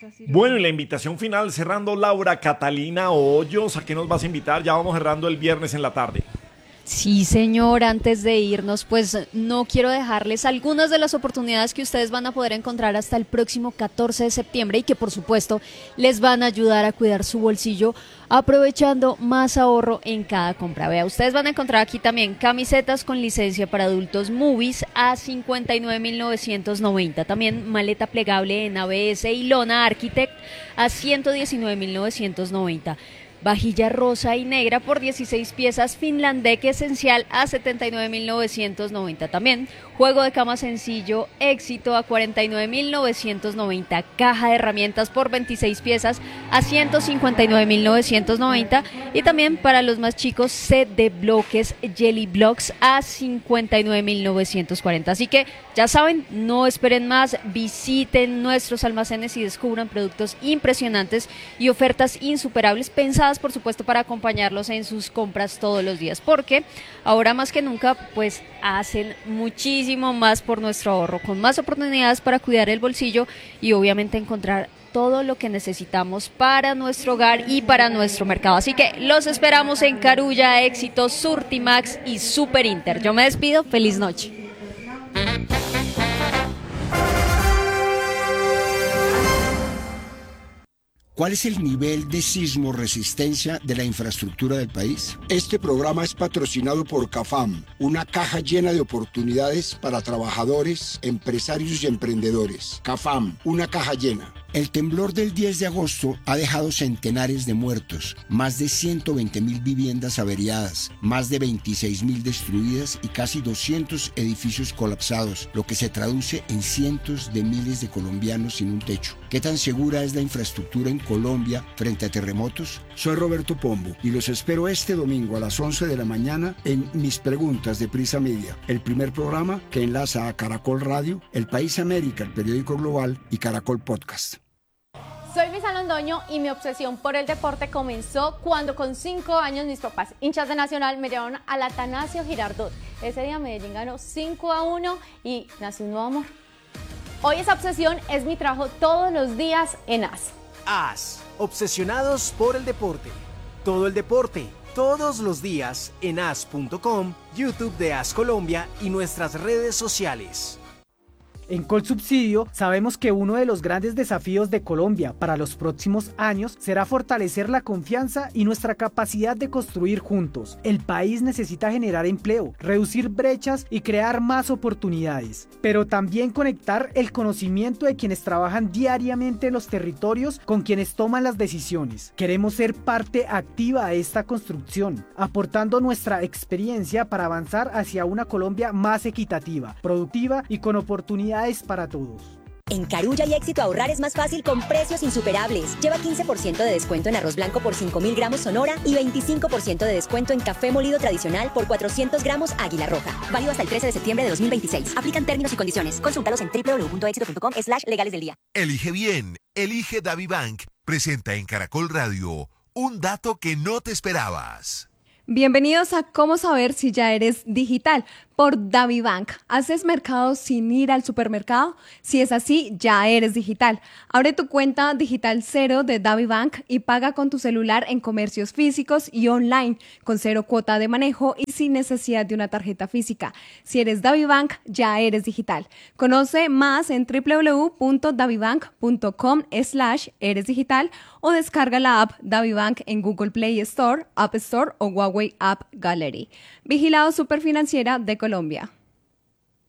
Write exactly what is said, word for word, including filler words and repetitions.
Bueno, y la invitación final, cerrando, Laura Catalina Hoyos, ¿a qué nos vas a invitar? Ya vamos cerrando el viernes en la tarde. Sí, señor, antes de irnos, pues no quiero dejarles algunas de las oportunidades que ustedes van a poder encontrar hasta el próximo catorce de septiembre y que por supuesto les van a ayudar a cuidar su bolsillo aprovechando más ahorro en cada compra. Vea, ustedes van a encontrar aquí también camisetas con licencia para adultos Movies a cincuenta y nueve mil novecientos noventa, también maleta plegable en A B S y lona Architect a ciento diecinueve mil novecientos noventa. Vajilla rosa y negra por dieciséis piezas Finlandec Esencial a setenta y nueve mil novecientos noventa también. Juego de cama sencillo Éxito a cuarenta y nueve mil novecientos noventa. Caja de herramientas por veintiséis piezas a ciento cincuenta y nueve mil novecientos noventa. Y también para los más chicos set de bloques Jelly Blocks a cincuenta y nueve mil novecientos cuarenta. Así que ya saben, no esperen más, visiten nuestros almacenes y descubran productos impresionantes y ofertas insuperables pensadas por supuesto para acompañarlos en sus compras todos los días, porque ahora más que nunca pues hacen muchísimo más por nuestro ahorro, con más oportunidades para cuidar el bolsillo y obviamente encontrar todo lo que necesitamos para nuestro hogar y para nuestro mercado. Así que los esperamos en Carulla, Éxito, Surtimax y Super Inter. Yo me despido, feliz noche. ¿Cuál es el nivel de sismo resistencia de la infraestructura del país? Este programa es patrocinado por CAFAM, una caja llena de oportunidades para trabajadores, empresarios y emprendedores. CAFAM, una caja llena. El temblor del diez de agosto ha dejado centenares de muertos, más de ciento veinte mil viviendas averiadas, más de veintiséis mil destruidas y casi doscientos edificios colapsados, lo que se traduce en cientos de miles de colombianos sin un techo. ¿Qué tan segura es la infraestructura en Colombia frente a terremotos? Soy Roberto Pombo y los espero este domingo a las once de la mañana en Mis Preguntas de Prisa Media, el primer programa que enlaza a Caracol Radio, El País América, el periódico global y Caracol Podcast. Soy Luisa Londoño y mi obsesión por el deporte comenzó cuando con cinco años mis papás, hinchas de Nacional, me llevaron al Atanasio Girardot. Ese día Medellín ganó cinco a uno y nació un nuevo amor. Hoy esa obsesión es mi trabajo todos los días en A S. A S, obsesionados por el deporte. Todo el deporte, todos los días en A S punto com, YouTube de A S Colombia y nuestras redes sociales. En Colsubsidio sabemos que uno de los grandes desafíos de Colombia para los próximos años será fortalecer la confianza y nuestra capacidad de construir juntos. El país necesita generar empleo, reducir brechas y crear más oportunidades, pero también conectar el conocimiento de quienes trabajan diariamente en los territorios con quienes toman las decisiones. Queremos ser parte activa de esta construcción, aportando nuestra experiencia para avanzar hacia una Colombia más equitativa, productiva y con oportunidades para todos. En Carulla y Éxito ahorrar es más fácil con precios insuperables. Lleva quince por ciento de descuento en arroz blanco por cinco mil gramos Sonora y veinticinco por ciento de descuento en café molido tradicional por cuatrocientos gramos Águila Roja. Válido hasta el trece de septiembre de dos mil veintiséis. Aplican términos y condiciones. Consúltalos en doble u doble u doble u punto éxito punto com slash legales del día. Elige bien. Elige DaviBank. Presenta en Caracol Radio un dato que no te esperabas. Bienvenidos a Cómo saber si ya eres digital por DaviBank. ¿Haces mercado sin ir al supermercado? Si es así, ya eres digital. Abre tu cuenta digital cero de DaviBank y paga con tu celular en comercios físicos y online, con cero cuota de manejo y sin necesidad de una tarjeta física. Si eres DaviBank, ya eres digital. Conoce más en doble u doble u doble u punto davibank punto com slash eres digital o descarga la app DaviBank en Google Play Store, App Store o Huawei App Gallery. Vigilado Superfinanciera de Colombia.